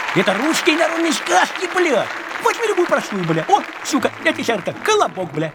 Это русские народные сказки, блядь. Возьми любую простую, бля. О, сука, я тебе сейчас как колобок, бля.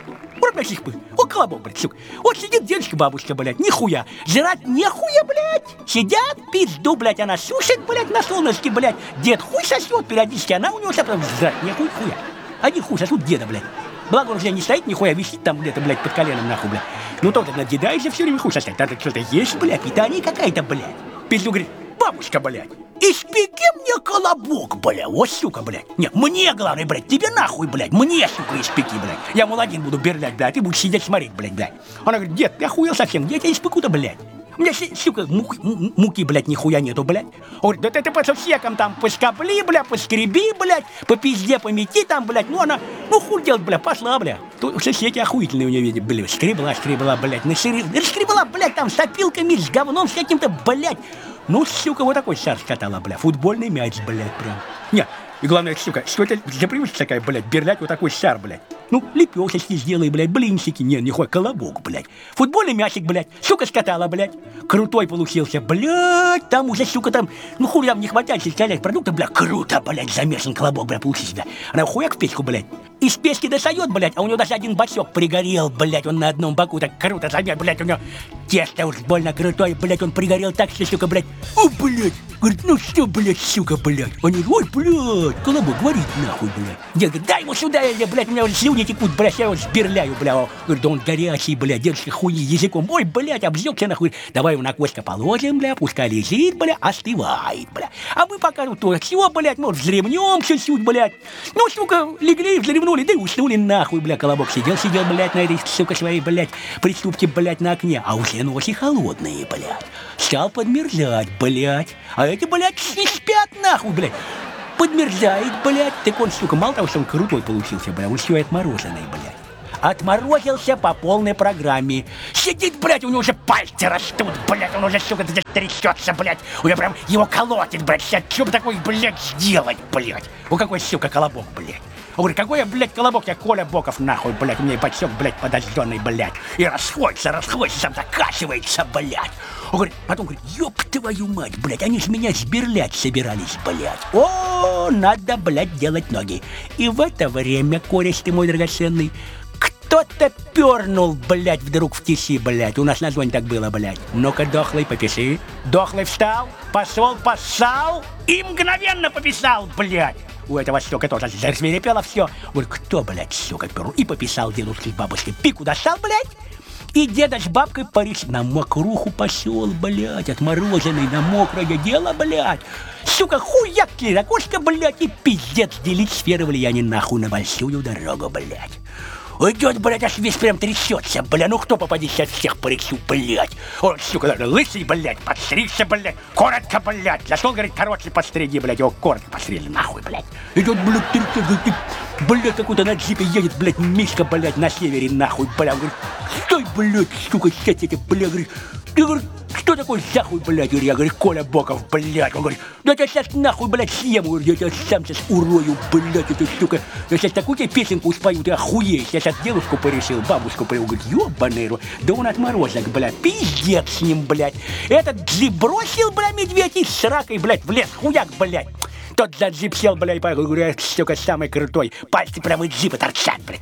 О, колобок, блядь, сука. Вот сидит дедушка, бабушка, блядь, нихуя. Жрать нехуя, блядь. Сидят, пизду, блядь, она сушит, блядь, на солнышке, блядь. Дед хуй сосет периодически, она у него потом жрать нехуй, хуя. Один хуй сосут деда, блядь. Благо он уже не стоит, нихуя, висит там где-то, блядь, под коленом, нахуй, блядь. Ну тот надъедаешься все время хуй сосать. Надо что-то есть, блядь, питание какая-то, блядь. Пизду говорит, бабушка, блядь, испеки мне колобок, бля, вот сука, блядь. Нет, мне, главное, блядь, тебе нахуй, блядь, мне, сука, испеки, блядь. Я, мол, один буду берлять, блядь, ты будешь сидеть смотреть, блядь. Она говорит, дед, ты охуел совсем, где я тебя испеку-то, блядь? У меня, сука, муки, блядь, нихуя нету, блядь. Он говорит, да ты по всяком там поскобли, бля, поскреби, блядь, по пизде помети там, блядь. Ну она, ну хуй делать, бля, пошла, бля. Соседи охуительные у нее, видят, блядь. Скребла, блядь, скребла, блядь, там с опилками, с говном, с каким-то, блядь. Ну, сука, вот такой шар скатала, бля. Футбольный мяч, блядь, прям. Не, и главное, сука, что это за привычка такая, блядь, берлять вот такой шар, блядь. Ну, лепешечки сделай, блядь, блинчики. Не, нихуя, колобок, блядь. Футбольный мячик, блядь, сука, скатала, блядь. Крутой получился, блядь. Там уже, сука, там, ну, хуй там не хватает составлять продукты, блядь. Круто, блядь, замешан колобок, блядь, получился, блядь. Она хуяк в печку, блядь. Из печки достает, блядь, а у него даже один бачок пригорел, блядь. Он на одном боку так круто замер, блядь, у него тесто уж больно крутое, блядь. Он пригорел так, что, сука, блядь. О, блядь. Говорит, ну что, блядь, сука, блядь. Они, ой, блядь, колобок, говорит, нахуй, блядь. Дед говорит, дай ему сюда, блядь, у меня уже слюни текут, блядь, я его сберляю, блядь. Говорит, да он горячий, блядь, дедушка хуи языком. Ой, блядь, обжегся, нахуй. Давай его на костка положим, блядь, пускай лежит, блядь, остывает, блядь. А мы пока ну то, всего, блядь, может, взремнем чуть-чуть, блядь. Ну, сука, легли, взремнули, да и уснули, нахуй, блядь. Колобок сидел, блядь, на этой, сука, своей, блядь, приступке, блядь, на окне. А уже ночи холодные, блядь. Стал подмерзать, блядь. А эти, блядь, не спят, нахуй, блядь. Подмерзает, блядь. Так он, сука, мало того, что он крутой получился, блядь, он все и отмороженный, блядь. Отморозился по полной программе. Сидит, блядь, у него уже пальцы растут, блядь, он уже, сука, трясется, блядь. У него прям его колотит, блядь. Сейчас что бы такое, блядь, сделать, блядь? У какой, сука, колобок, блядь? Он говорит, какой я, блядь, колобок, я Коля Боков, нахуй, блядь, у меня и бачок, блядь, подожженный, блядь. И расходится, сам закачивается, блядь. Он говорит, потом говорит, ёб твою мать, блядь, они ж меня сберлять собирались, блядь. О, надо, блядь, делать ноги. И в это время, кореш ты мой драгоценный, кто-то пернул, блядь, вдруг в тиси, блядь. У нас на зоне так было, блядь. Ну-ка, дохлый, попиши. Дохлый встал, пошел, поссал и мгновенно пописал, блядь. У этого, сука, тоже засвирепело все. Говорит, кто, блядь, сука, пернул? И пописал дедушке с бабушкой. Пику достал, блядь. И деда с бабкой Париж на мокруху пошел, блядь, отмороженный на мокрое дело, блядь. Сука, хуяк через окошко, блядь, и пиздец делить сферы влияния нахуй на большую дорогу, блядь. Идет, блядь, аж весь прям трясется, бля, ну кто попадет сейчас всех по рексу, блядь. Он, сука, даже лысый, блядь, подстригся, блядь, коротко, блядь. Зашел, говорит, короче подстриги, блядь, его коротко постригли, нахуй, блядь. Идет, блядь, трясется, блядь, какой-то на джипе едет, блядь, Мишка, блядь, на севере, нахуй, блядь. Говорит, стой, блядь, сука, сядь, эти, блядь, говорит, ты, говорит, что такое захуй, блядь, говорю, я, говорю, Коля Боков, блядь. Он говорит, да я тебя сейчас нахуй, блядь, съем, говорю, я тебя сам сейчас урою, блядь, эту сука. Я сейчас такую тебе песенку спою, ты охуеешь. Я сейчас девушку порешил, бабушку порешил, говорит, ёбаный рот. Да он отморозок, блядь, пиздец с ним, блядь. Этот джип бросил, блядь, медведь и с ракой, блядь, в лес, хуяк, блядь. Тот за джип сел, блядь, и поехал, говорю, я, сука, самый крутой. Пальцы прямо из джипа торчат, блядь,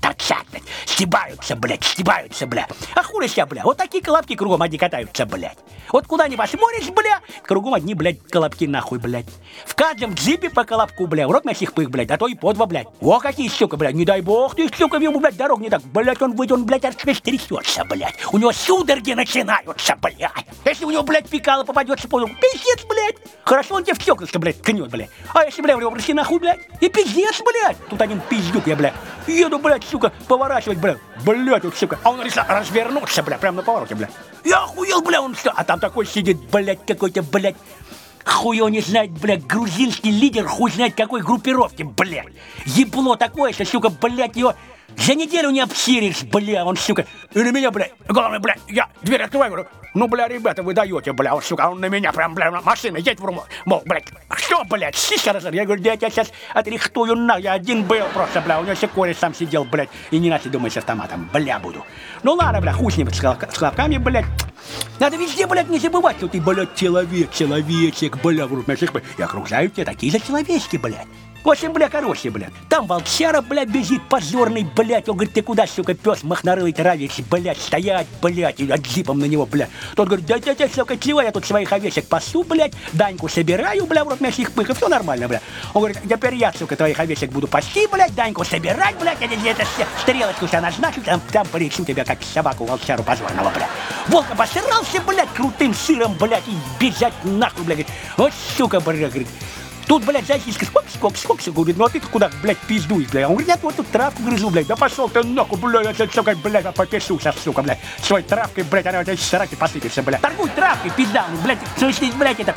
стебаются, блядь. А хули ся, блядь, вот такие колобки кругом одни катаются, блядь. Вот куда ни посмотришь, блядь, кругом одни, блядь, колобки нахуй, блядь. В каждом джипе по колобку, блядь, урок на сих пых, блядь, а то и по два, блядь. О, какие, сука, блядь, не дай бог ты, сука, ему, блядь, дорог не так, блядь, он выйдет, он, блядь, аж трясется, блядь. У него судороги начинаются, блядь. Если у него, блядь, пикало попадется по нему, пиздец, блядь. Хорошо, он тебе в стеклышко, блядь, ткнет, блядь. А если, блядь, в него пришли нахуй, блядь, и пиздец, блядь. Тут один пиздюк я, блядь, еду, блядь, сука, поворачивать, блядь, вот, сука. А он решил развернуться, блядь, прямо на повороте, блядь. Я охуел, блядь, он что? А там такой сидит, блядь, какой-то, блядь, хуй его не знает, блядь, грузинский лидер, хуй знает какой группировки, блядь. Ебло такое, что, сука, блядь, его За неделю не обсиришь, бля, он, сука, и на меня, бля, главное, бля, я дверь открываю, говорю, ну, бля, ребята, вы даете, бля, он, сука, он на меня прям, бля, машина, едь в руму, мол, блядь, что, блядь, сиська разор, я говорю, да я тебя сейчас отрихтую, на, я один был просто, бля, у него секурит сам сидел, блядь, и не начал думать с автоматом, бля, буду. Ну, ладно, бля, хуй с ним, с хлопками, блядь, надо везде, блядь, не забывать, что ты, блядь, человечек, бля, в руке, и окружают тебя такие же человечки, блядь. В общем, бля, короче, блядь, там волчара, бля, бежит позорный, блядь, он говорит, ты куда, сука, пес махнарылый травишь, блядь, стоять, блядь, и джипом на него, блядь. Тот говорит, да, сука, чего я тут своих овечек пасу, блядь, Даньку собираю, бля, в рот мясных пых, и все нормально, бля. Он говорит, теперь я, сука, твоих овечек буду пасти, блядь, Даньку собирать, блядь, это все, стрелочку себя назначу, там поречу тебя, как собаку волчару позорного, блядь. Волк обосрался, блядь, крутым сыром, блядь, и бежать нахуй, блядь, вот, сука, блядь, говорит. Тут, блядь, зайчишка, сколько, говорит, ну а ты куда, блядь, пиздуешь, блядь? Он говорит, я вот тут травку грызу, блядь, да пошел ты нахуй, блядь, я, сука, блядь, попишу сейчас, сука, блядь, своей травкой, блядь, она у тебя сраки посыпется, блядь. Торгуй травкой, пизда, блядь, слышишь, блядь, это...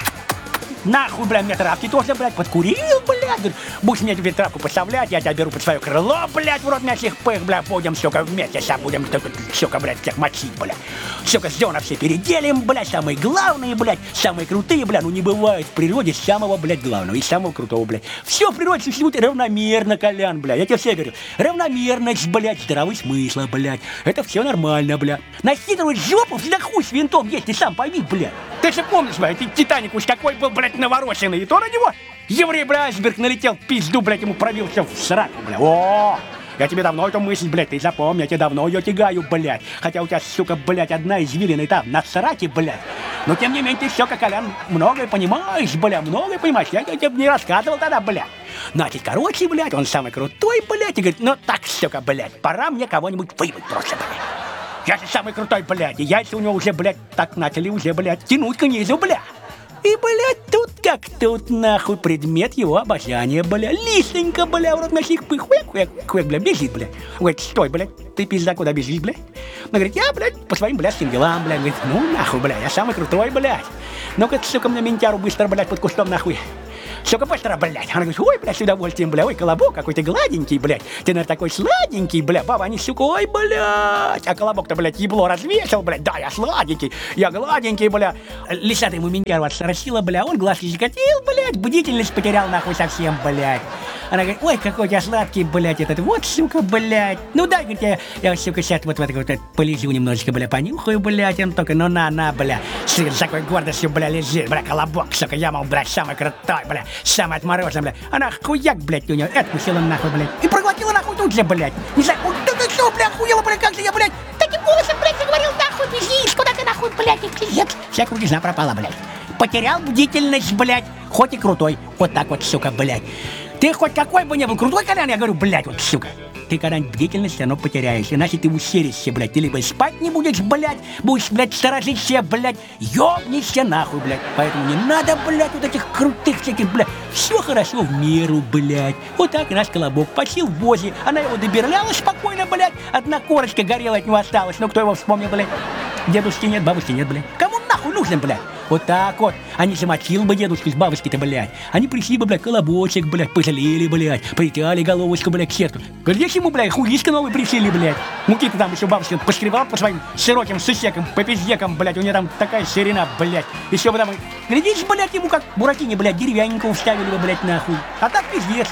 Нахуй, блядь, мне травки тоже, блядь, подкурил, блядь. Говорит, будешь мне теперь травку поставлять, я тебя беру под свое крыло, блядь, в рот мясных пых, блядь, будем, сука, вместе, сам будем, сука, блядь, всех мочить, блядь. Сука, зона все переделим, блядь, самые главные, блядь, самые крутые, блядь, ну не бывает в природе самого, блядь, главного и самого крутого, блядь. Все в природе существует равномерно, Колян, блядь, я тебе все говорю. Равномерность, блядь, здравый смысл, блядь, это все нормально, блядь. Насидывать жопу, всегда хуй с винтом есть, ты сам пойми, блядь. Ты же помнишь, блядь, Титаник уж какой был, блядь, навороченный, и то на него еврей, бля, айсберг налетел, пизду, блядь, ему пробил все в сраку, бля. О, я тебе давно эту мысль, блядь, ты запомни, я тебе давно ее тягаю, блядь. Хотя у тебя, сука, блядь, одна извилина там, на сраке, блядь. Но тем не менее, ты все, как Колян, многое понимаешь, бля, многое понимаешь. Я тебе не рассказывал тогда, блядь. Значит, короче, блядь, он самый крутой, блядь, и говорит, ну так, сука, блядь, пора мне кого-нибудь выебать просто, блядь. Я же самый крутой, блядь, и яйца у него уже, блядь, так начали уже, блядь, тянуть к низу, блядь. И, блядь, тут как тут, нахуй, предмет его обожания, бля. Лисенько, бля, в рот мясных пых, хуяк, бля, бежит, бля. Говорит, стой, блядь, ты, пизда, куда бежишь, блядь? Он говорит, я, блядь, по своим блядским делам, блядь. Говорит, ну, нахуй, блядь, я самый крутой, блядь. Ну-ка, сука, мне ментяру быстро, блядь, под кустом, нахуй. Сука, быстро, блядь. Она говорит, ой, блядь, с удовольствием, бля, ой, колобок какой-то гладенький, блядь. Ты, наверное, такой сладенький, бля, баба, они, сука, ой, блядь. А колобок-то, блядь, ебло развесил, блядь, да, я сладенький, я гладенький, бля. Лисата ему ментяру отсросила, бля, он глазки закатил, блядь, бдительность потерял, нахуй, совсем, блядь. Она говорит, ой, какой у тебя сладкий, блядь, этот, вот, сука, блядь. Ну, дай, говорит, я, сука, сейчас вот полежу немножечко, бля, понюхаю, блядь, он только, ну, на, бля. С такой гордостью, бля, лежит, бля, колобок, сука, я, мол, блядь, самый крутой, бля, самый отмороженный, бля. Она хуяк, блядь, у нее, откусила нахуй, блядь, и проглотила нахуй тут же, блядь. Не знаю, вот ты что, бля, охуела, бля, как же я, блядь, таким голосом, блядь, заговорил, нахуй, бежишь, куда ты, нахуй, блядь, пиздец. Вся крутизна пропала, блядь. Потерял бдительность, блядь, хоть и крутой, вот так вот, сука, блядь. Ты хоть какой бы ни был крутой, Колян, я говорю, блядь, вот, сука. Ты когда-нибудь бдительность все равно потеряешь, иначе ты усеришься, блядь. Ты либо спать не будешь, блядь, будешь, блядь, сторожиться, блядь, ёбнешься нахуй, блядь. Поэтому не надо, блядь, вот этих крутых всяких, блядь. Все хорошо в меру, блядь. Вот так и наш колобок посил в возе. Она его добирала спокойно, блядь. Одна корочка горела от него осталась. Ну, кто его вспомнил, блядь? Дедушки нет, бабушки нет, блядь. Кому нахуй нужен, блядь? Вот так вот. Они замочил бы дедушку с бабушки-то, блядь. Они пришли бы, блядь, колобочек, блядь, пожалели, блядь, притяли головочку, блядь, к сердцу. Глядишь ему, блядь, хуишка новый пришили, блядь. Муки-то там еще бабушка поскребал по своим широким сусекам, по пиздекам, блядь, у нее там такая ширина, блядь. Еще бы там, глядишь, блядь, ему как Буратине, блядь, деревянненького вставили бы, блядь, нахуй. А так пиздец.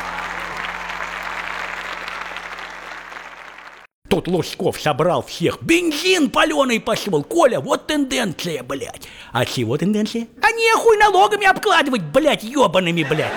Тут Лужков собрал всех. Бензин паленый пошел. Коля, вот тенденция, блядь. А чего тенденция? А нехуй налогами обкладывать, блядь, ебаными, блядь.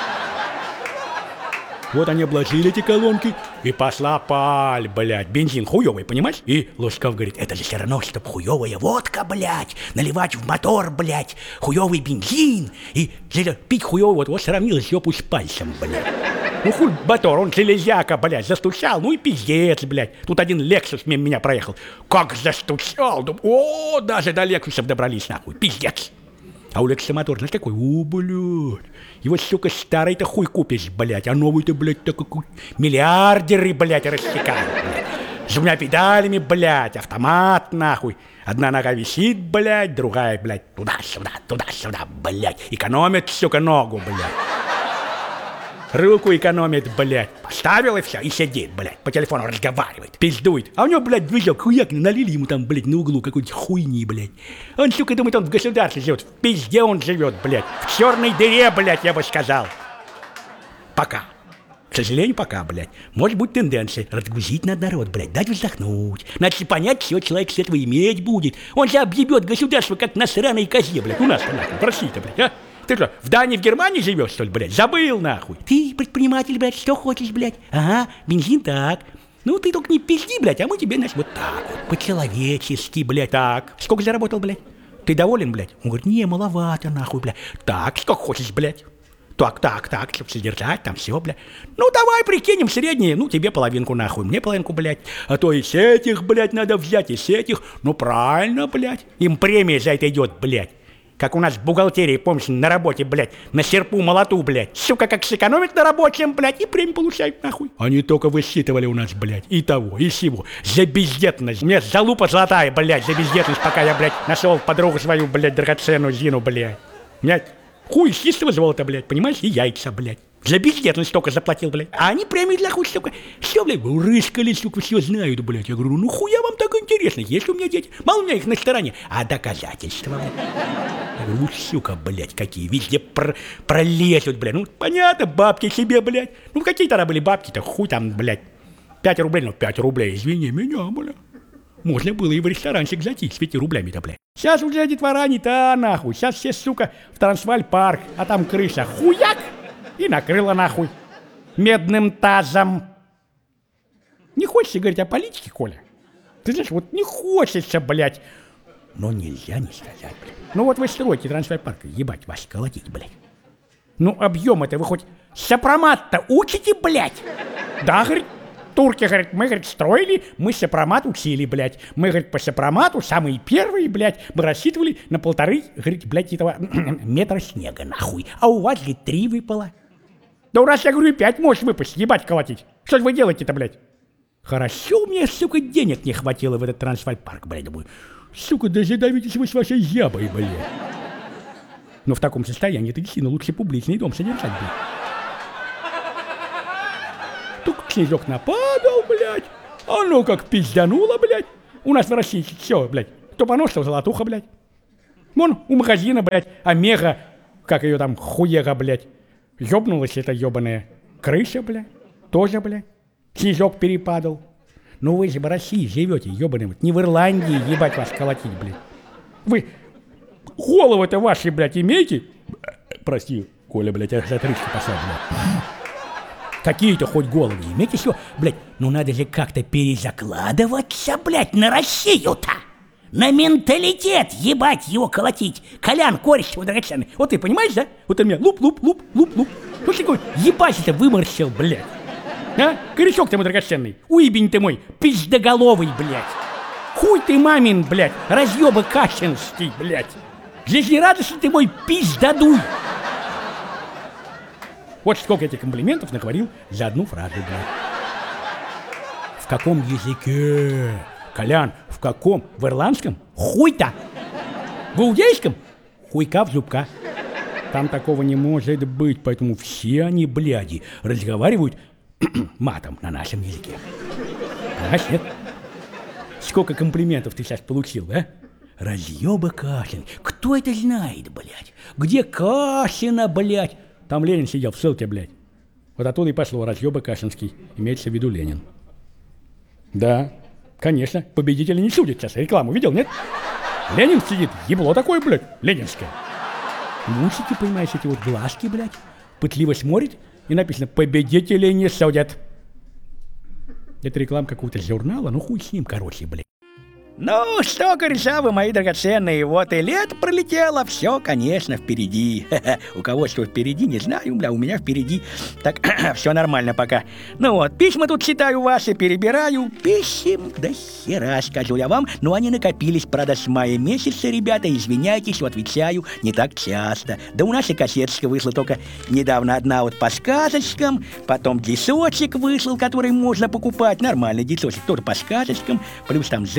Вот они обложили эти колонки, и пошла паль, блядь. Бензин хуёвый, понимаешь? И Лужков говорит, это же все равно, чтоб хуёвая водка, блядь, наливать в мотор, блядь, хуёвый бензин. И пить хуёвый, вот сравнил жопу с пальцем, блядь. Ну хуй мотор, он железяка, блядь, застучал, ну и пиздец, блядь. Тут один Лексус мимо меня проехал. Как застучал, о, даже до Лексусов добрались, нахуй, пиздец. А у Лекса мотор, знаешь, такой, о, блядь, его, сука, старый-то хуй купишь, блядь, а новый-то, блядь, такой, миллиардеры, блядь, рассекают, блядь. С двумя педалями, блядь, автомат, нахуй. Одна нога висит, блядь, другая, блядь, туда-сюда, блядь. Экономит, сука, ногу, блядь. Руку экономит, блядь. Поставил и все, и сидит, блядь, по телефону разговаривает, пиздует. А у него, блядь, движок хуяк, налили ему там, блядь, на углу какой-нибудь хуйни, блядь. Он, сука, думает, он в государстве живет, в пизде он живет, блядь. В черной дыре, блядь, я бы сказал. Пока. К сожалению, пока, блядь. Может быть тенденция разгрузить над народ, блядь, дать вздохнуть. Надо понять, что человек с этого иметь будет. Он же объебет государство, как на сраной козе, блядь. У нас, понятно, в России-то, блядь, а? Ты что, в Дании, в Германии живешь, что ли, блядь? Забыл, нахуй. Ты предприниматель, блядь, что хочешь, блядь? Ага, бензин так. Ну, ты только не пизди, блядь, а мы тебе, значит, вот так вот, по-человечески, блядь, так. Сколько заработал, блядь? Ты доволен, блядь? Он говорит, не, маловато, нахуй, блядь. Так, сколько хочешь, блядь? Так, чтобы содержать, там все, блядь. Ну, давай прикинем среднее, ну, тебе половинку, нахуй, мне половинку, блядь. А то и с этих, блядь, надо взять, и с этих. Ну, правильно, блядь. Им премия за это идет, блядь. Как у нас в бухгалтерии, помнишь, на работе, блядь, на серпу молоту, блядь. Сука, как сэкономить на рабочем, блядь, и премию получают, нахуй. Они только высчитывали у нас, блядь, и того, и сего. За бездетность. Мне залупа золотая, блядь, за бездетность, пока я, блядь, нашел подругу свою, блядь, драгоценную Зину, блядь. Блядь. Хуй с чистого золота, блядь, понимаешь, и яйца, блядь. За бездетность столько заплатил, блядь. А они премию для хуй, сука. Все, блядь, рыскали, сука, все знают, блядь. Я говорю, ну хуя вам так интересно, есть у меня дети? Мало у меня их на стороне. А доказательства, блядь. Я говорю, ну, сука, блядь, какие, везде пролезут, блядь. Ну, понятно, бабки себе, блядь. Ну, какие тогда были бабки-то, хуй там, блядь. 5 рублей, ну, 5 рублей, извини меня, блядь. Можно было и в ресторанчик зайти с 5 рублями-то, блядь. Сейчас уже детвора не та, нахуй. Сейчас все, сука, в Трансвааль-парк, а там крыша хуяк и накрыла, нахуй, медным тазом. Не хочется говорить о политике, Коля? Ты знаешь, вот не хочется, блядь. Но нельзя не сказать, блядь. Ну вот вы строите Трансвааль-парк, ебать вас колотить, блядь. Ну объем это вы хоть сопромат-то учите, блядь? Да, говорит. Турки, говорит, мы, говорит, строили, мы сопромат учили, блядь. Мы, говорит, по сопромату самые первые, блядь, мы рассчитывали на 1,5, говорит, блядь, этого метра снега, нахуй. А у вас, говорит, 3 выпало. Да у нас, я говорю, и 5 можешь выпасть, ебать колотить. Что же вы делаете-то, блядь? Хорошо, мне, сука, денег не хватило в этот Трансвааль-парк, блядь, думаю. Сука, даже давитесь вы с вашей ябой, блядь. Но в таком состоянии это действительно лучше публичный дом содержать, блядь. Только снежок нападал, блядь. Оно как пиздануло, блядь. У нас в России все, блядь. Кто понос, то золотуха, блядь. Вон у магазина, блядь, Омега, как ее там, хуега, блядь. Ёбнулась эта ёбаная крыша, блядь. Тоже, блядь. Снежок перепадал. Ну вы же в России живете, ёбаный, вот не в Ирландии, ебать вас колотить, блядь. Вы головы-то ваши, блядь, имеете? Прости, Коля, блядь, я за трышки пошел, блядь. Какие-то хоть головы имеете, все, блядь, ну надо же как-то перезакладываться, блядь, на Россию-то. На менталитет, ебать его колотить. Колян, кореш его драгоценный. Вот ты понимаешь, да? Вот у меня луп-луп-луп-луп-луп. Ну ты такой ебать-то выморщил, блядь. А? Корешок ты мой драгоценный. Уебень ты мой, пиздоголовый, блядь. Хуй ты мамин, блядь, разъеба качинский, блядь. Жизнерадостный ты мой пиздодуй. Вот сколько этих комплиментов наговорил за одну фразу, блядь. В каком языке? Колян, в каком? В ирландском? Хуй-то! В иудейском? Хуйка в зубка. Там такого не может быть, поэтому все они, бляди, разговаривают матом на нашем языке. Понимаешь, нет? Сколько комплиментов ты сейчас получил, да? Разъеба Кашин. Кто это знает, блядь? Где Кашина, блядь? Там Ленин сидел в ссылке, блядь. Вот оттуда и пошло разъеба Кашинский. Имеется в виду Ленин. Да, конечно, победители не судят сейчас. Рекламу видел, нет? Ленин сидит, ебло такое, блядь, ленинское. Мусики, понимаешь, эти вот глазки, блядь, пытливо смотрит, и написано «Победители не судят». Это реклама какого-то журнала, ну хуй с ним, короче, блядь. Ну что, кореша вы мои драгоценные, вот и лето пролетело, все, конечно, впереди. У кого что впереди, не знаю, бля, у меня впереди. Так, все нормально пока. Ну вот, письма тут читаю ваши, перебираю. Писем до хера, скажу я вам, но они накопились, правда, с мая месяца, ребята, извиняйтесь, что отвечаю не так часто. Да у нас и кассеточка вышла только недавно одна вот по сказочкам, потом дисочек вышел, который можно покупать, нормальный дисочек, тоже по сказочкам, плюс там Золушка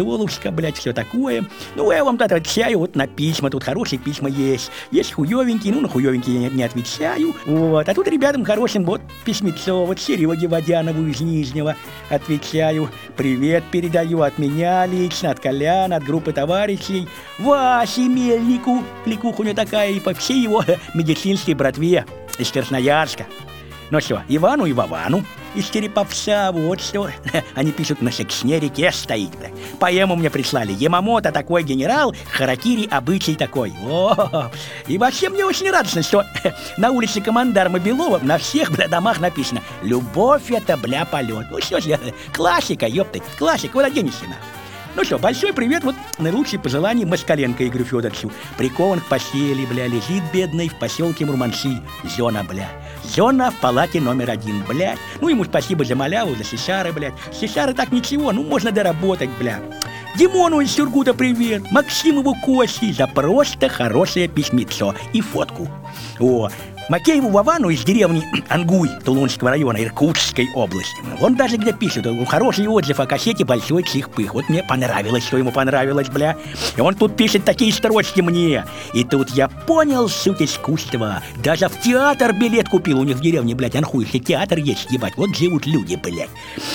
Леночка, блядь, все такое. Ну, я вам тут отвечаю вот на письма, тут хорошие письма есть. Есть хуёвенькие, ну, на хуёвенькие я не отвечаю. Вот, а тут ребятам хорошим вот письмецо, вот Сереге Водянову из Нижнего отвечаю. Привет передаю от меня лично, от Коляна, от группы товарищей. Васе Мельнику, кликуха у него такая, и по всей его медицинской братве из Красноярска. Ну что, Ивану и Вовану из Череповца, вот что. Они пишут, на Сексне реке стоит, блядь. Поэму мне прислали. Ямамото такой генерал, харакири обычай такой. О, и вообще мне очень радостно, что на улице Командарма Белова на всех, бля, домах написано: любовь это, бля, полет. Ну что ж, классика, ёпта, классика, куда денешься, нахуй. Ну что, большой привет, вот наилучшие пожелания Москаленко Игорю Федоровичу. Прикован к постели, бля, лежит бедный в поселке Мурманши. Зона, бля. Зона в палате номер 1, блядь. Ну, ему спасибо за маляву, за Сесары, блядь. Сесары так ничего, ну, можно доработать, бля. Димону из Сургута привет. Максимову Кости за просто хорошее письмецо и фотку. О, Макееву Вовану из деревни Ангуй Тулунского района Иркутской области. Он даже где пишет, хороший отзыв о кассете «Большой чих-пых». Вот мне понравилось, что ему понравилось, бля. И он тут пишет такие строчки мне. И тут я понял суть искусства. Даже в театр билет купил. У них в деревне, блядь, Анхуй, театр есть, ебать. Вот живут люди, блядь.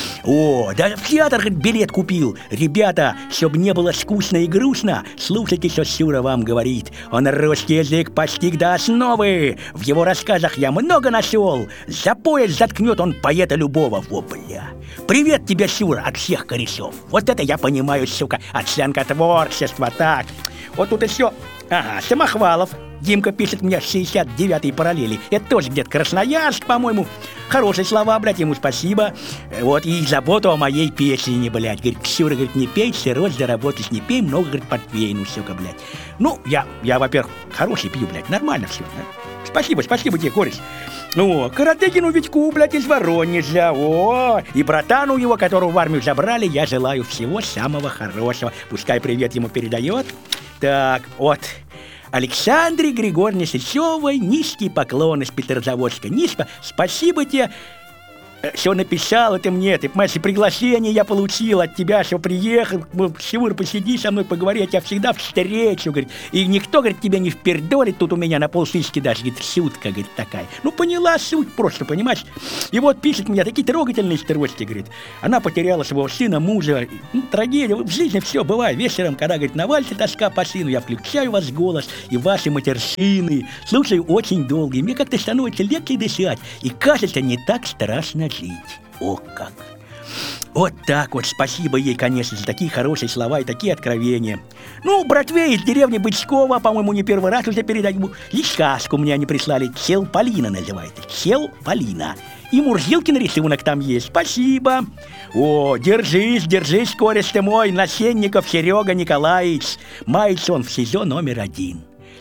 О, даже в театр, говорит, билет купил. Ребята, чтобы не было скучно и грустно, слушайте, что Сюра вам говорит. Он русский язык постиг до основы. В его рассказах я много нашел. За пояс заткнет он поэта любого. Во, бля. Привет тебе, Сюра, от всех корешов. Вот это я понимаю, сука, оценка творчества. Так, вот тут еще. Ага, Самохвалов. Димка пишет мне 69-й параллели. Это тоже где-то Красноярск, по-моему. Хорошие слова, блядь, ему спасибо. Вот, и заботу о моей песне, блядь. Говорит, Ксюра, говорит, не пей, сырой, заработаешь, не пей, много, говорит, портвейну, сука, блядь. Ну, я, во-первых, хороший пью, блядь, нормально все, да? Спасибо тебе, кореш. Ну, Каратыкину Витьку, блядь, из Воронежа, о, и братану его, которого в армию забрали, я желаю всего самого хорошего. Пускай привет ему передает. Так, вот. Александре Григорьевне Сычевой низкий поклон из Петрозаводска. Спасибо тебе, что написала ты мне. Ты, понимаешь, приглашение я получил от тебя, что приехал. Сюр, посиди со мной, поговори, я тебя всегда встречу, говорит. И никто, говорит, тебя не впердолит. Тут у меня на полсыски даже, говорит, шутка, говорит, такая. Ну, поняла суть просто, понимаешь? И вот пишет мне такие трогательные строчки, говорит. Она потеряла своего сына, мужа. Ну, трагедия. В жизни все бывает. Вечером, когда, говорит, навалится тоска по сыну, я включаю вас голос и ваши матершины. Слушаю очень долго. И мне как-то становится легче дышать. И кажется, не так страшно жить. О, как! Вот так вот, спасибо ей, конечно, за такие хорошие слова и такие откровения. Ну, братве из деревни Бычкова, по-моему, не первый раз уже передаю. И сказку мне они прислали, Чел Полина называется, Чел Полина. И Мурзилкин рисунок там есть, спасибо. О, держись, кореш ты мой, Насенников Серега Николаевич. Мается он в СИЗО номер 1.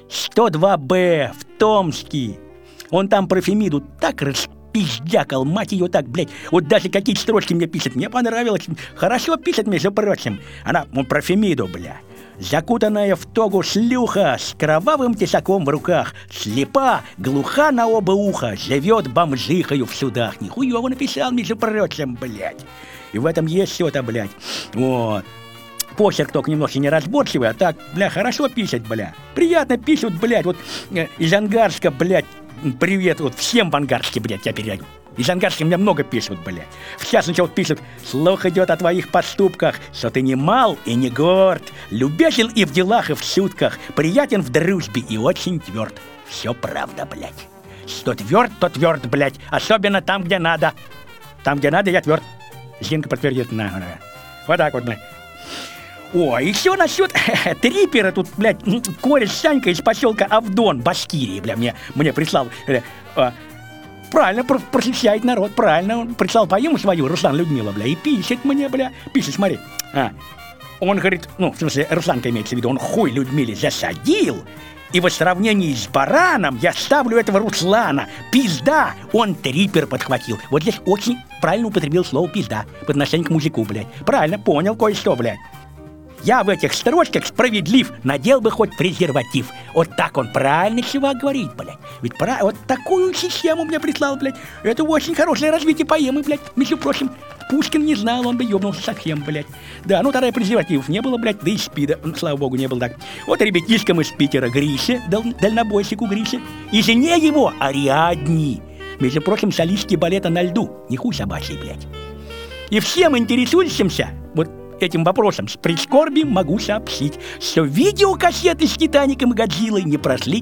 102Б в Томске. Он там про Фемиду так пиздякал, мать ее, так, блядь. Вот даже какие строчки мне пишет. Мне понравилось. Хорошо пишет, между прочим. Она, про Фемиду, бля. Закутанная в тогу шлюха с кровавым тесаком в руках. Слепа, глуха на оба уха. Живет бомжихою в судах. Нихуево написал, между прочим, блядь. И в этом есть что-то, блядь. Вот. Почерк только немножко неразборчивый, а так, бля, хорошо пишет, бля. Приятно пишут, блядь, вот из Ангарска, блядь. Привет, вот всем в Ангарске, блядь, я передаю. Из Ангарска мне много пишут, блядь. В частности, вот пишут: слух идет о твоих поступках, что ты не мал и не горд, любезен и в делах, и в шутках, приятен в дружбе и очень тверд. Все правда, блядь. Что тверд, то тверд, блядь. Особенно там, где надо. Там, где надо, я тверд. Зинка подтвердит. Вот так вот, блядь. О, еще насчет трипера тут, блядь, кореш Санька из поселка Авдон, Башкирии, бля, мне прислал. Правильно просвещает народ, правильно. Он прислал поему свою, Руслан Людмила, бля, и пишет мне, бля. Пишет, смотри. Он говорит, ну, в смысле, Русланка имеется в виду, он хуй Людмиле засадил. И в сравнении с бараном я ставлю этого Руслана. Пизда, он трипер подхватил. Вот здесь очень правильно употребил слово пизда по отношению к мужику, блядь. Правильно, понял кое-что, блядь. Я в этих строчках справедлив, надел бы хоть презерватив. Вот так он правильно чувак говорит, блядь. Ведь вот такую систему мне прислал, блядь. Это очень хорошее развитие поэмы, блядь. Между прочим, Пушкин не знал, он бы ёбнулся совсем, блядь. Да, ну тогда и презервативов не было, блядь, да и спида, слава богу, не было так. Вот ребятишкам из Питера Грише, дальнобойщику Грише, и жене его Ариадне. Между прочим, солистки балета на льду, не хуй собачий, блядь. И всем интересующимся вот этим вопросом с прискорбием могу сообщить, что видеокассеты с Титаником и Годзиллой не прошли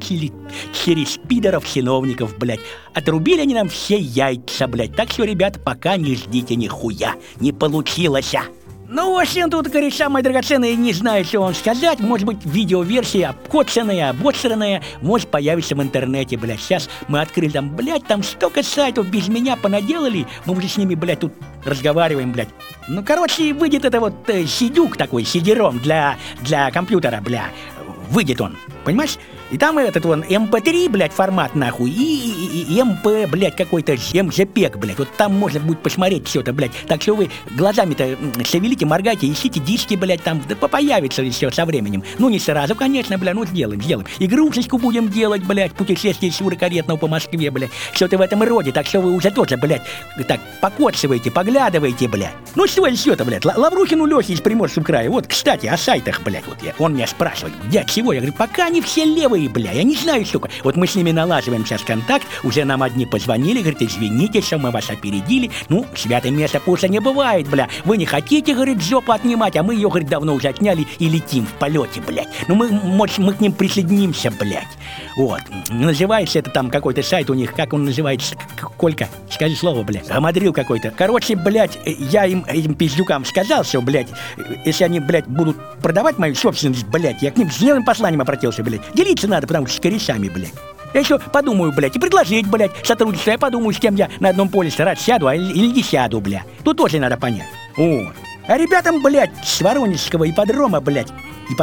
через пидоров-чиновников, блядь. Отрубили они нам все яйца, блядь. Так что, ребята, пока не ждите нихуя. Не получилось. Ну, в общем, тут, кореша мои драгоценные, не знаю, что вам сказать. Может быть, видеоверсия обкоцанная, обосранная, может появиться в интернете, блядь. Сейчас мы открыли там, блядь, там столько сайтов без меня понаделали. Мы уже с ними, блядь, тут разговариваем, блядь. Ну, короче, выйдет это вот сидюк такой, сидером для компьютера, бля. Выйдет он, понимаешь? И там этот вон MP3, блядь, формат нахуй, и MP, блядь, какой-то MJPEG, блядь. Вот там можно будет посмотреть все это, блядь. Так что вы глазами-то шевелите, моргайте, ищите диски, блядь, там, да появится все со временем. Ну, не сразу, конечно, блядь, ну, сделаем. Игрушечку будем делать, блядь, путешествие Шуры Каретного по Москве, блядь. Что-то в этом роде, так что вы уже тоже, блядь, так, покоцываете, поглядываете, блядь. Ну, что еще-то, блядь, Лаврухину Лехе из Приморского края. Вот, кстати, о сайтах, блядь, вот он меня спрашивает, где, чего? Я говорю, пока они все левые, бля, я не знаю, сука. Вот мы с ними налаживаем сейчас контакт, уже нам одни позвонили, говорит, извините, что мы вас опередили. Ну, святое место пусть не бывает, бля. Вы не хотите, говорит, жопу отнимать, а мы ее, говорит, давно уже отняли и летим в полете, блядь. Ну, мы к ним присоединимся, блядь. Вот. Называется это там какой-то сайт у них, как он называется? Колька, скажи слово, блядь. Гамадрил какой-то. Короче, блядь, я этим пиздюкам сказал, что, блядь, если они, блядь, будут продавать мою собственность, блядь, я к ним с дневным посланием обратился, блядь. Делиться надо, потому что с корешами, блядь. Я еще подумаю, блядь, и предложить, блядь, сотрудничество. Я подумаю, с кем я на одном полюсе раз сяду, или не сяду, блядь. Тут тоже надо понять. Вот. А ребятам, блядь, с Воронежского ипподрома, блядь,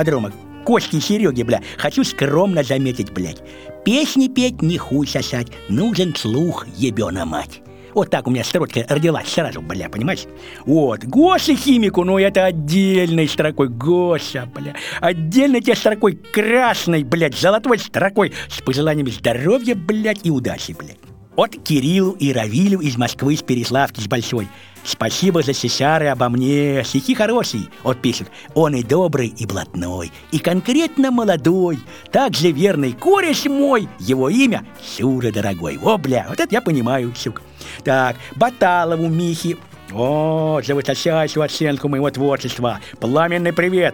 Костя и Сереги, бля, хочу скромно заметить, блядь. Песни петь не хуй сосать, нужен слух, ебёна мать. Вот так у меня строчка родилась сразу, бля, понимаешь? Вот, Гоше химику, ну это отдельной строкой, Гоша, бля. Отдельной тебе строкой красной, блядь, золотой строкой с пожеланиями здоровья, блядь, и удачи, блядь. От Кириллу и Равилю из Москвы, с Переславки, с Большой. Спасибо за сесары обо мне, стихи хорошие. Вот пишет, он и добрый, и блатной, и конкретно молодой, также верный кореш мой, его имя Шура дорогой. О, бля, вот это я понимаю, сука. Так, Баталову Михе. О, за высочайшую оценку моего творчества. Пламенный привет,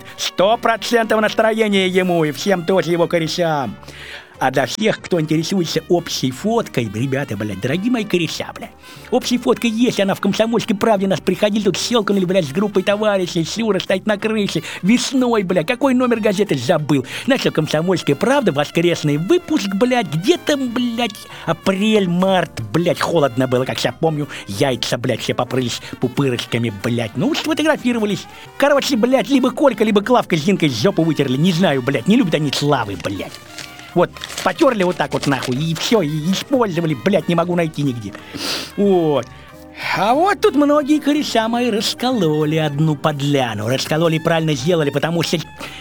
100% настроения ему и всем тоже его корешам. А для всех, кто интересуется общей фоткой, ребята, блядь, дорогие мои кореша, блядь, общей фоткой есть, она в «Комсомольской правде» нас приходили, тут щелкнули, блядь, с группой товарищей, Шура стоит на крыше, весной, блядь, какой номер газеты забыл. Значит, «Комсомольская правда», воскресный выпуск, блядь, где-то, блядь, апрель-март, блядь, холодно было, как я помню, яйца, блядь, все попрылись пупырочками, блядь, ну, сфотографировались. Короче, блядь, либо Колька, либо Клавка с Зинкой жопу вытерли, не знаю, блядь, не любят они славы, блядь. Вот, потерли вот так вот нахуй, и все, и использовали, блядь, не могу найти нигде. Вот. А вот тут многие кореша мои раскололи одну подляну. Раскололи, правильно сделали, потому что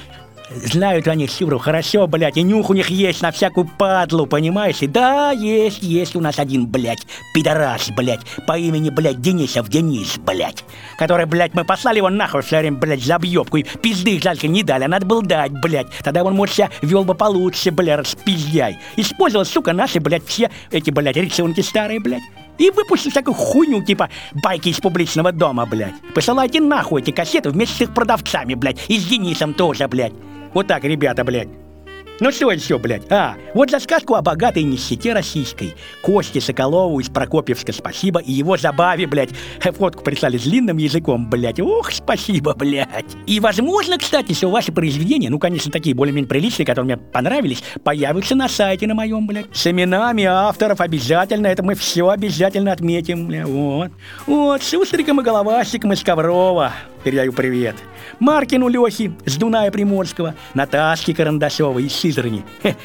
знают они Шуру хорошо, блядь, и нюх у них есть на всякую падлу, понимаешь? И да, есть у нас один, блядь, пидорас, блядь, по имени, блядь, Денисов Денис, блядь, который, блядь, мы послали его нахуй все время, блядь, за объебку, и пизды жалко не дали, а надо было дать, блядь, тогда он, может, себя вел бы получше, блядь, распиздяй. Использовал, сука, наши, блядь, все эти, блядь, рисунки старые, блядь. И выпустил всякую хуйню, типа байки из публичного дома, блядь. Посылайте нахуй эти кассеты вместе с их продавцами, блядь, и с Денисом тоже, блядь. Вот так, ребята, блядь. Ну что еще, блядь? Вот за сказку о богатой нищете российской. Косте Соколову из Прокопьевска спасибо, и его забаве, блядь. Фотку прислали с длинным языком, блядь. Ох, спасибо, блядь. И возможно, кстати, что ваши произведения, ну, конечно, такие более-менее приличные, которые мне понравились, появятся на сайте на моем, блядь. С именами авторов обязательно, это мы все обязательно отметим, блядь. Вот, Шустриком и Головастиком из Коврова передаю привет. Маркину Лехи с Дуная Приморского, Наташке Карандашовой из Сызрани.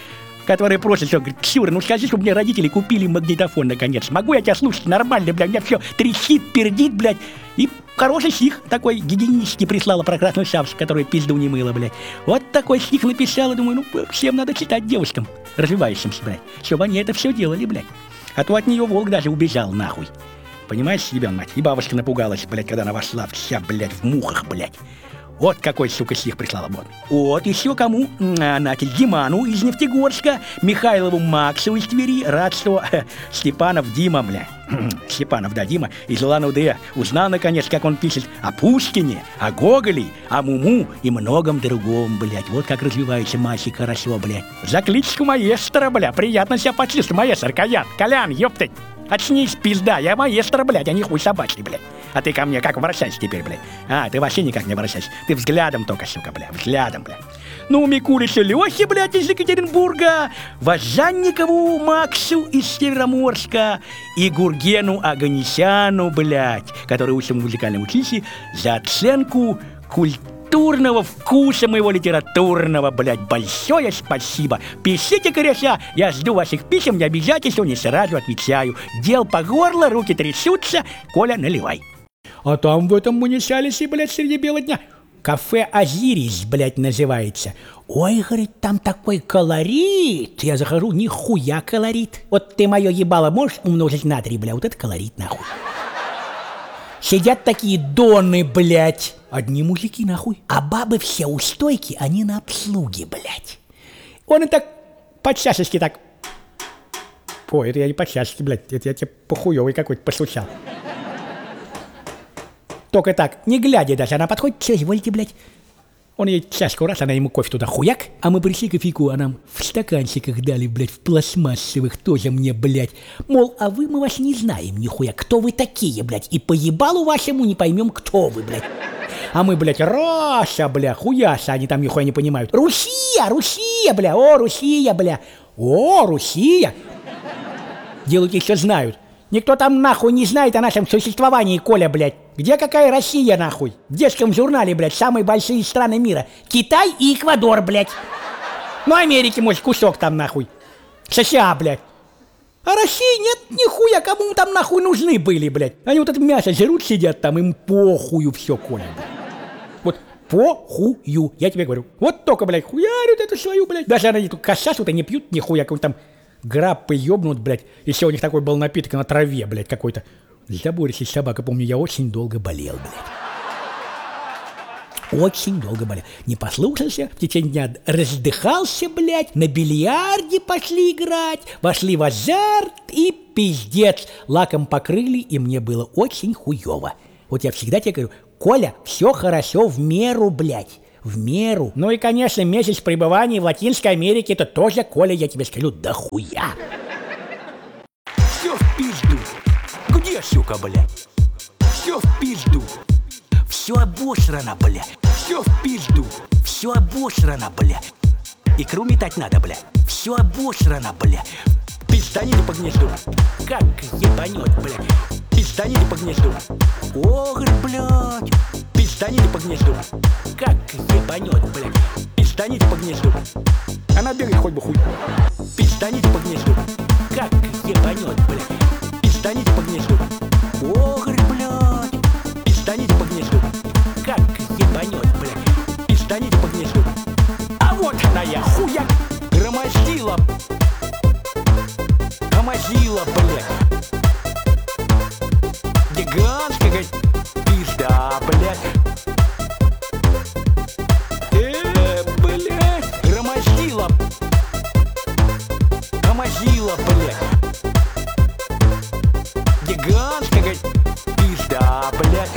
который просит, что, говорит, Ксюра, ну скажи, чтобы мне родители купили магнитофон наконец. Могу я тебя слушать нормально, блядь, у меня все трещит, пердит, блядь. И хороший стих такой гигиенический прислала про красную шапочку, которая пизду не мыла, блядь. Вот такой стих написала, думаю, ну, всем надо читать девушкам, развивающимся, блядь, чтобы они это все делали, блядь. А то от нее волк даже убежал, нахуй. Понимаешь, ебен, мать? И бабушка напугалась, блядь, когда она вошла вся, блядь, в мухах, блядь. Вот какой, сука, стих прислала, вот. Вот, еще кому? Значит, Диману из Нефтегорска, Михайлову Максу из Твери, рад, что Степанов Дима, блядь. Степанов, да, Дима, из Улан-Удэ узнал, наконец, как он пишет о Пушкине, о Гоголе, о Муму и многом другом, блядь. Вот как развивается мальчик хорошо, блядь. За кличку маэстро, бля, приятно себя почувствовать, маэстро, Колян, ёптать. Очнись, пизда, я маэстро, блядь, а не хуй собачий, блядь. А ты ко мне как обращайся теперь, блядь? А, ты вообще никак не обращайся. Ты взглядом только, сука, блядь, взглядом, блядь. Ну, Микуличу Лёхе, блядь, из Екатеринбурга, Важанникову Максу из Североморска и Гургену Аганесяну, блядь, который учится в музыкальном училище, за оценку культурного вкуса моего литературного, блядь, большое спасибо. Пишите, коряся, я жду ваших писем, не обижайтесь, что не сразу отвечаю. Дел по горло, руки трясутся, Коля, наливай. А там в этом муниципалисе, блядь, среди бела дня кафе Азирис, блядь, называется. Ой, говорит, там такой колорит. Я захожу, нихуя колорит. Вот ты мое ебало можешь умножить на 3, бля, вот это колорит, нахуй. Сидят такие доны, блядь. Одни мужики, нахуй. А бабы все у стойки, они на обслуге, блядь. Он и так по чашечке так. Ой, это я не по чашечке, блядь. Это я тебе похуёвый какой-то постучал. Только так, не глядя даже, она подходит, все, извольте, блядь. Он ей чашку раз, она ему кофе туда хуяк. А мы пришли кофейку, а нам в стаканчиках дали, блядь, в пластмассовых тоже мне, блядь. Мол, а мы вас не знаем нихуя, кто вы такие, блядь. И по ебалу вашему не поймем, кто вы, блядь. А мы, блядь, Раша, бля, хуяша, они там нихуя не понимают. Русия, бля, о, Русия, бля. О, Русия. Делают еще знают. Никто там нахуй не знает о нашем существовании, Коля, блядь. Где какая Россия, нахуй? В детском журнале, блядь, самые большие страны мира. Китай и Эквадор, блядь. Ну, Америки, может, кусок там, нахуй. США, блядь. А России нет нихуя, кому там нахуй нужны были, блядь. Они вот это мясо жрут, сидят там, им похую все, Коля, блядь. Вот похую, я тебе говорю. Вот только, блядь, хуярят эту свою, блядь. Даже они тут косячут и не пьют нихуя, какой там граппы ёбнут, блядь. Еще у них такой был напиток на траве, блядь, какой-то. Забористая собака, помню, я очень долго болел, блядь. Очень долго болел. Не послушался, в течение дня раздыхался, блядь, на бильярде пошли играть, вошли в азарт и пиздец. Лаком покрыли, и мне было очень хуёво. Вот я всегда тебе говорю, Коля, все хорошо в меру, блядь. В меру. Ну и, конечно, месяц пребывания в Латинской Америке, это тоже, Коля, я тебе скажу, да хуя. Все в пизду. Где, сука, блядь? Все в пизду. Все обосрано, блядь. Все в пизду. Все обосрано, блядь. Икру метать надо, блядь. Все обосрано, блядь. Пизданите по гнезду. Как ебанет, блядь. Пизданите по гнезду. Ох, блядь. Пизданите по гнезду. Как ебанет, блядь. Пизданите по гнезду. Она бегает хоть бы хуй. Пизданите по гнезду. Как ебанет, блядь. Пизданите по гнезду. Ох, блядь. Пизданите по гнезду. Как ебанет, блядь. Пизданите по гнезду. А вот она я, хуя. Громозила. Громозила, блядь. Гигантская, говорит, пизда, блядь. Блядь. Громозила. Громозила, блядь. Гигантская, говорит, пизда, блядь.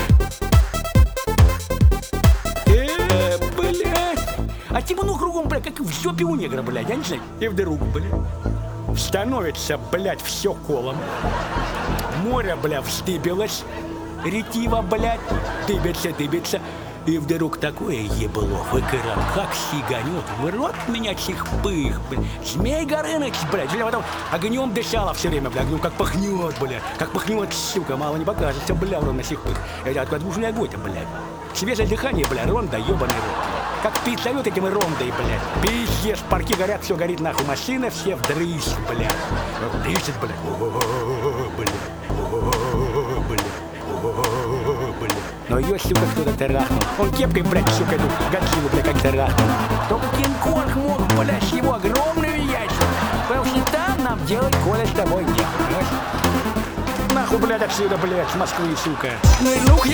Блядь. А темно кругом, блядь, как в жопе у негра, блядь, я не знаю. И вдруг, блядь, становится, блядь, все колом. Море, блядь, вздыбилось. Ретива, блядь, дыбится. И вдруг такое ебло в экран, как сиганет, в рот меня чихпых, блядь. Змей Горыныч, блядь, потом огнем дышала все время, блядь, ну как пахнет, блядь, как пахнет, сука, мало не покажется, блядь, ровно чихпых. Это откуда нужный огонь, блядь. Свежее дыхание, блядь, рон да ебаный рот. как пицца вот этим рондой, блядь. Пиздец, парки горят, все горит нахуй, машина все вдрысь, блядь. Дышит, блядь. Но ее, сука, кто-то трахнул. Он кепкой, блядь, сука, эту Годзиллу, блядь, как трахнул. Только Кинг-Конг мог, блядь, с его огромными яйцами. Потому что там нам делать Коля с тобой не. Нахуй, блядь, отсюда, блядь, с Москвы, сука. Ну и нухуй.